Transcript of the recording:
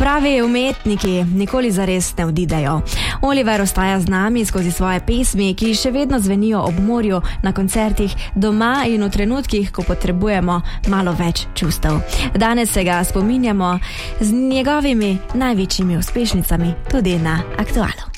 pravi, umetniki nikoli zares ne odidejo. Oliver ostaja z nami skozi svoje pesmi, ki še vedno zvenijo ob morju, na koncertih, doma in v trenutkih, ko potrebujemo malo več čustev. Danes se ga spominjamo z njegovimi največjimi uspešnicami tudi na Aktualu.